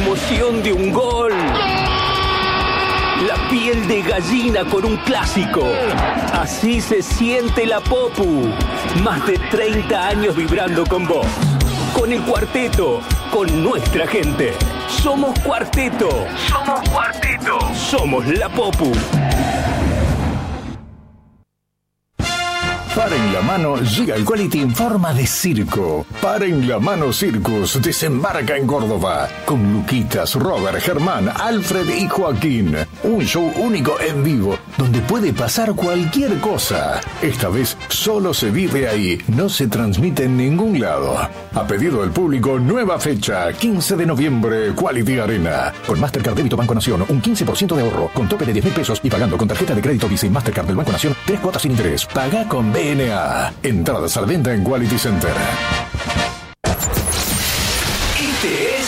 emoción de un gol. La piel de gallina con un clásico. Así se siente la Popu. Más de 30 años vibrando con vos. Con el cuarteto. Con nuestra gente. Somos cuarteto. Somos cuarteto. Somos la Popu. Para en la Mano llega el Quality en forma de circo. Para en la Mano Circus desembarca en Córdoba con Luquitas, Robert, Germán, Alfred y Joaquín. Un show único en vivo donde puede pasar cualquier cosa. Esta vez solo se vive ahí, no se transmite en ningún lado. A pedido del público, nueva fecha, 15 de noviembre, Quality Arena. Con Mastercard Débito Banco Nación, un 15% de ahorro, con tope de 10.000 pesos y pagando con tarjeta de crédito Visa y Mastercard del Banco Nación, 3 cuotas sin interés. Paga con BNA. Entradas a la venta en Quality Center. Este